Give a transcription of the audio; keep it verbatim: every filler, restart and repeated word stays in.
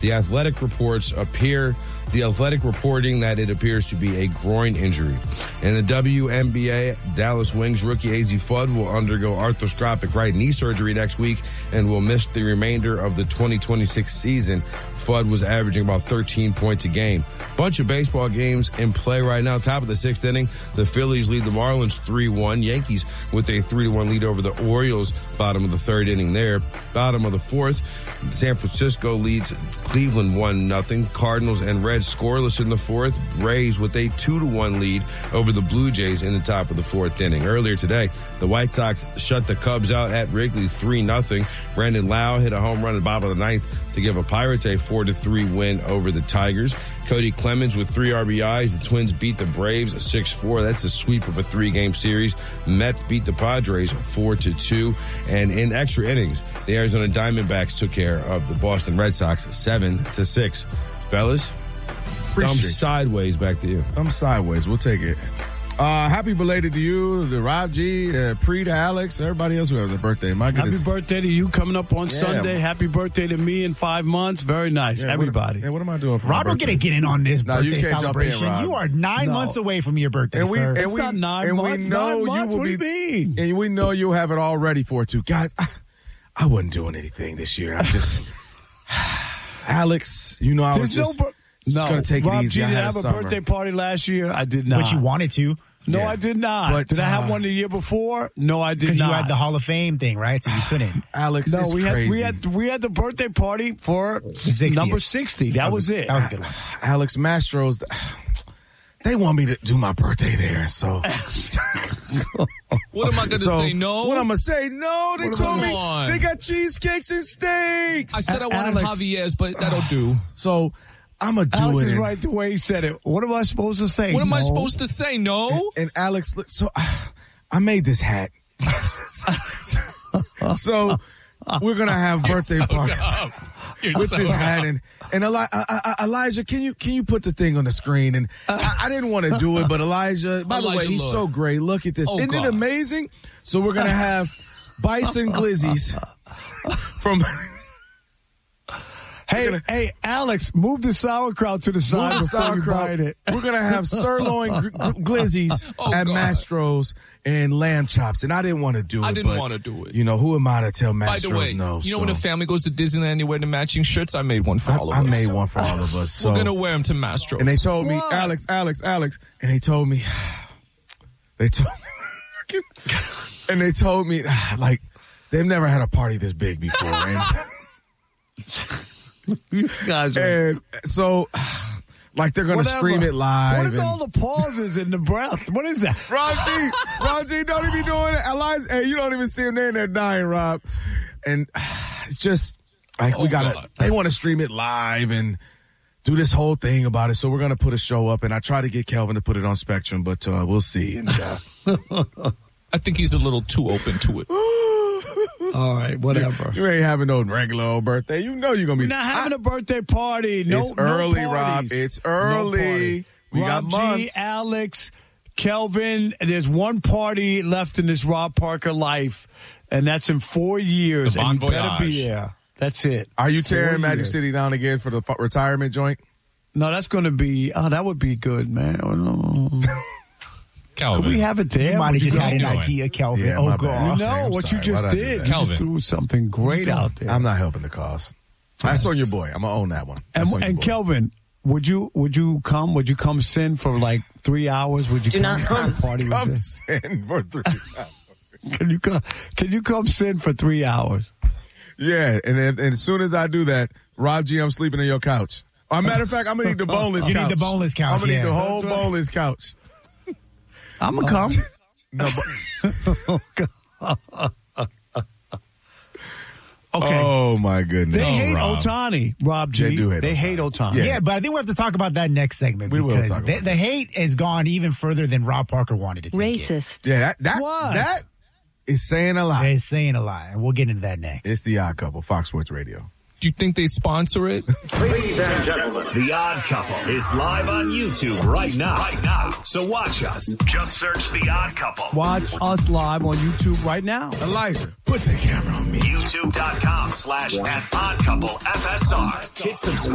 The Athletic reports appear, the Athletic reporting that it appears to be a groin injury. In the W N B A, Dallas Wings rookie A Z Fudd will undergo arthroscopic right knee surgery next week and will miss the remainder of the twenty twenty-six season. Fudd was averaging about thirteen points a game. Bunch of baseball games in play right now. Top of the sixth inning, the Phillies lead the Marlins three one. Yankees with a three to one lead over the Orioles. Bottom of the third inning there. Bottom of the fourth, San Francisco leads Cleveland one nothing. Cardinals and Reds scoreless in the fourth. Rays with a two to one lead over the Blue Jays in the top of the fourth inning. Earlier today, the White Sox shut the Cubs out at Wrigley three nothing. Brandon Lau hit a home run at the bottom of the ninth to give a Pirates a four to three win over the Tigers. Cody Clemens with three R B Is. The Twins beat the Braves six four. That's a sweep of a three-game series. Mets beat the Padres four to two. And in extra innings, the Arizona Diamondbacks took care of the Boston Red Sox seven to six. Fellas, thumb sideways back to you. Thumb sideways. We'll take it. Uh, happy belated to you, to Rob G, uh, Pre to Alex, everybody else who has a birthday. My goodness. Happy birthday to you coming up on yeah. Sunday. Happy birthday to me in five months. Very nice. Yeah, Everybody. What, yeah, what am I doing for Rob, my we're birthday? going to get in on this no, birthday you can't celebration. Jump in, Rob. You are nine no. months away from your birthday, and we, sir. And it's we, not nine and months. we know nine you months? will what be, do you mean? And we know you'll have it all ready for it, too. Guys, I, I wasn't doing anything this year. I'm just, Alex, you know I was There's just, no, just no. going to take Rob it easy. G, I did had I have a a summer. birthday party last year? I did not. But you wanted to. No, Yeah. I did not. But, did I have uh, one the year before? No, I did Because not. you had the Hall of Fame thing, right? So you couldn't. Alex, no, it's we crazy. had we had we had the birthday party for sixtieth. number sixty. That, That was, was, it. That was a good one. Alex Mastro's, they want me to do my birthday there, so. What am I going to so, say? No? What I'm going to say? No, they What told me on? they got cheesecakes and steaks. I said I wanted Alex. Javier's, but that'll do. So I'm going to do Alex it. is and, right the way he said it. What am I supposed to say? What am I No. supposed to say? No? and, and Alex, look, so uh, I made this hat. So we're going to have birthday so parties dumb. You're with so this dumb. hat. And, and Eli- I, I, Elijah, can you can you put the thing on the screen? And I, I didn't want to do it, but Elijah, by the way, Elijah he's Lord. so great. Look at this. Oh, Isn't it God. amazing? So we're going to have bison glizzies from... Hey, gonna- hey, Alex, move the sauerkraut to the side Move the before you sauerkraut. bite it. We're going to have sirloin gr- gr- glizzies Oh, at God. Mastro's and lamb chops. And I didn't want to do it. I didn't but, want to do it. You know, who am I to tell By Mastro's the way, no? you know so. when a family goes to Disneyland, you wear the matching shirts? I made one for I, all of I us. made one for all of us. So. We're going to wear them to Mastro's. And they told me, What? Alex, Alex, Alex. And they told me, they told me, and they told me, like, they've never had a party this big before. And, You guys are- and so, like, they're going to Whatever. stream it live. What is and, all the pauses in the breath? What is that? Rob G, Rob G, don't even be doing it. Elijah, hey, you don't even see him there in there dying, Rob. And it's just like, we Oh, gotta, God. they want to stream it live and do this whole thing about it. So we're going to put a show up, and I try to get Kelvin to put it on Spectrum, but uh, we'll see. And, uh, I think he's a little too open to it. All right, whatever. you ain't having no regular old birthday. You know you're going to be. We're not having a birthday party. No, It's no early, parties. Rob. It's No early. party. We got Rob G, months. Alex, Kelvin. There's one party left in this Rob Parker life, and that's in four years. The and Bon you better Voyage. be there. That's it. Are you Four tearing Magic years. City down again for the f- retirement joint? No, that's going to be. Oh, that would be good, man. Oh, no. Calvin. Could we have it there? You might Would have just you had an doing? idea, Kelvin. Yeah, oh, my God. bad. You Okay, know I'm what sorry. you just Why'd I do did. that? You Calvin. just threw something great out there. I'm not helping the cause. That's on your boy. I'm going to own that one. And, That's on your and boy. Kelvin, would you would you come? Would you come sin for like three hours? Would you Do come not to come. the party with I'm us? saying for three hours. Can you come? Can you come sin for three hours? Yeah, and, then, and as soon as I do that, Rob G, I'm sleeping on your couch. As a matter of fact, I'm going to need the boneless You couch. need the boneless couch, I'm going to yeah. need the whole That's right. boneless couch. I'm gonna come. No, but, Okay. Oh, my goodness. They hate Rob. Otani, Rob G. They do hate They Ohtani. hate Otani. Yeah. Yeah, but I think we have to talk about that next segment. We will because talk about the, that. the hate has gone even further than Rob Parker wanted to take it. Racist. Yeah, that, that, What? that is saying a lot. It's saying a lot, and we'll get into that next. It's The Odd Couple, Fox Sports Radio. Do you think they sponsor it? Ladies and gentlemen, The Odd Couple is live on YouTube right now. Right now. So watch us. Just search The Odd Couple. Watch us live on YouTube right now. Elijah, put the camera on me. YouTube.com slash at Odd Couple F S R. Hit subscribe.